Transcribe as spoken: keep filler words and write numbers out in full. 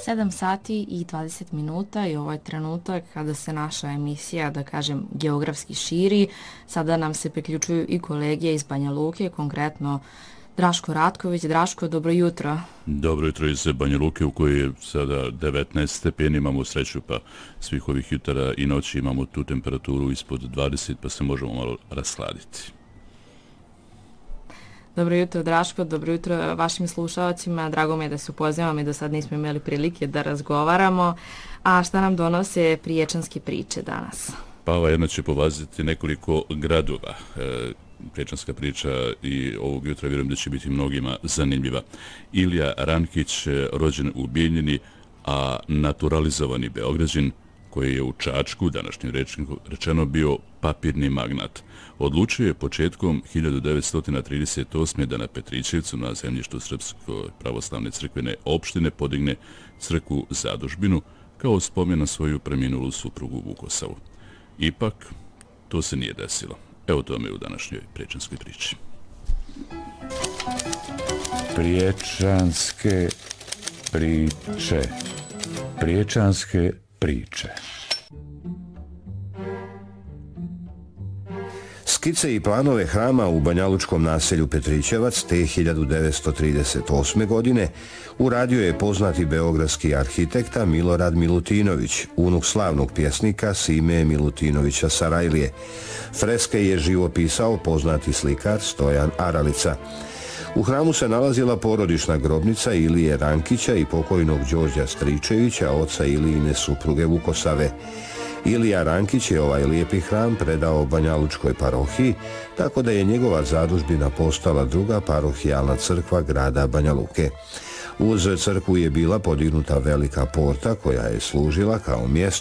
sedam sati i dvadeset minuta i ovo je trenutak kada se naša emisija, da kažem, geografski širi. Sada nam se priključuju i kolege iz Banja Luke, konkretno Draško Ratković. Draško, dobro jutro. Dobro jutro iz Banja Luke u kojoj je sada devetnaest stepeni, imamo sreću pa svih ovih jutara i noći imamo tu temperaturu ispod dvadeset pa se možemo malo rashladiti. Dobro jutro, Draško, dobro jutro vašim slušalcima. Drago mi je da se upoznavamo i da sad nismo imali prilike da razgovaramo. A šta nam donose priječanske priče danas? Pa ova jedna će povaziti nekoliko gradova. E, Priječanska priča i ovog jutra vjerujem da će biti mnogima zanimljiva. Ilija Rankić, rođen u Bijeljini, a naturalizovani Beograđin, koji je u Čačku, današnjim rečeno, bio papirni magnat. Odlučio je početkom hiljadu devetsto trideset osme. da na Petrićevcu, na zemljištu Srpske pravoslavne crkvene opštine, podigne crkvu zadužbinu kao spomen na svoju preminulu suprugu Vukosavu. Ipak, to se nije desilo. Evo tome u današnjoj priječanskoj priči. Priječanske priče. Priječanske priče. Skice i planove hrama u banjalučkom naselju Petrićevac te hiljadu devetsto trideset osme. godine uradio je poznati beogradski arhitekta Milorad Milutinović, unuk slavnog pjesnika Sime Milutinovića Sarajlije. Freske je živopisao poznati slikar Stojan Aralica. U hramu se nalazila porodična grobnica Ilije Rankića i pokojnog Đorđa Stričevića, oca Ilijine supruge Vukosave. Ilija Rankić je ovaj lijepi hram predao Banjalučkoj parohiji, tako da je njegova zadužbina postala druga parohijalna crkva grada Banja Luke. Uz crkvu je bila podignuta velika porta koja je služila kao mjesto